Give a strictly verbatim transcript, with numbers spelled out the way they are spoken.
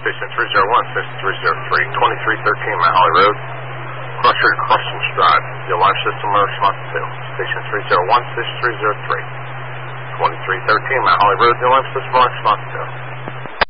Station three zero one, station three zero three, twenty-three thirteen Mount Holly Road. Crusher Crushing Drive. The alarm system are responsive. Station three zero one, station three zero three, twenty-three thirteen Mount Holly Road. The alarm system are responsive.